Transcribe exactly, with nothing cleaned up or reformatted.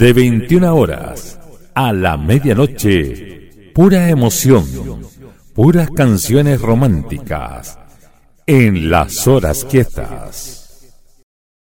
de veintiuna horas a la medianoche, pura emoción, puras canciones románticas en Las Horas Quietas.